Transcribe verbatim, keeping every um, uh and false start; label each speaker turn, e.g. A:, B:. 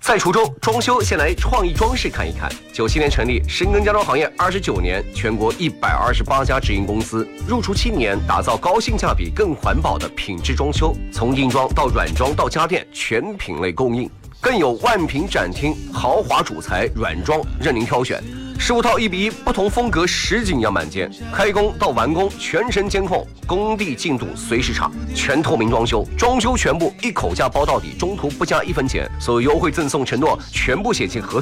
A: 在滁州装修，先来创意装饰看一看。九七年成立，深耕家装行业二十九年，全国一百二十八家直营公司，入驻七年，打造高性价比、更环保的品质装修，从硬装到软装到家电，全品类供应，更有万品展厅，豪华主材软装任您挑选。十五套一比一，不同风格实景样板间，开工到完工全程监控，工地进度随时查，全透明装修，装修全部一口价包到底，中途不加一分钱，所有优惠赠送承诺全部写进合同。